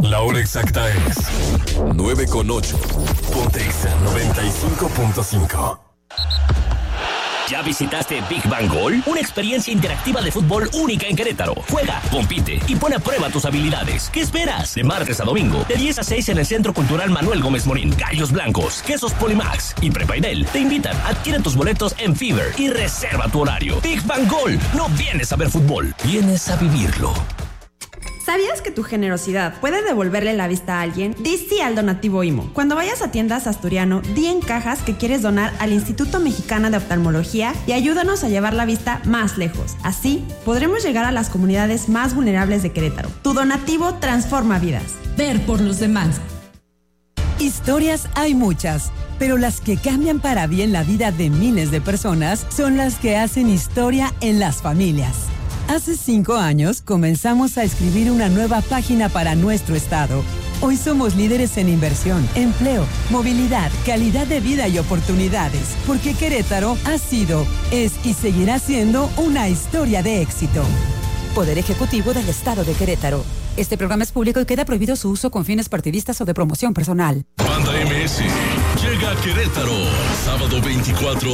La hora exacta es 9:08. Ponte Exa 95.5. ¿Ya visitaste Big Bang Goal? Una experiencia interactiva de fútbol única en Querétaro. Juega, compite y pone a prueba tus habilidades. ¿Qué esperas? De martes a domingo, de 10 a 6 en el Centro Cultural Manuel Gómez Morín. Gallos Blancos, Quesos Polimax y Prepaidel te invitan. Adquiere tus boletos en Fever y reserva tu horario. Big Bang Goal. No vienes a ver fútbol, vienes a vivirlo. ¿Sabías que tu generosidad puede devolverle la vista a alguien? Di sí al donativo IMO. Cuando vayas a tiendas Asturiano, di en cajas que quieres donar al Instituto Mexicano de Oftalmología y ayúdanos a llevar la vista más lejos. Así, podremos llegar a las comunidades más vulnerables de Querétaro. Tu donativo transforma vidas. Ver por los demás. Historias hay muchas, pero las que cambian para bien la vida de miles de personas son las que hacen historia en las familias. Hace 5 años comenzamos a escribir una nueva página para nuestro estado. Hoy somos líderes en inversión, empleo, movilidad, calidad de vida y oportunidades, porque Querétaro ha sido, es y seguirá siendo una historia de éxito. Poder Ejecutivo del Estado de Querétaro. Este programa es público y queda prohibido su uso con fines partidistas o de promoción personal. Banda MS llega a Querétaro, sábado 24